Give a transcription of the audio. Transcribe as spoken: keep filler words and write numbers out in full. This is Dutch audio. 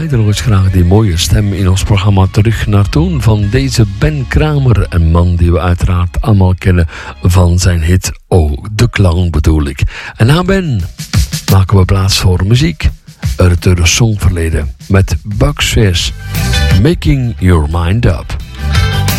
draaide nog eens graag die mooie stem in ons programma terug naar toen van deze Ben Kramer. Een man die we uiteraard allemaal kennen van zijn hit Oh, de Clown bedoel ik. En na Ben maken we plaats voor muziek uit het Songverleden met Bucks Fizz, Making Your Mind Up.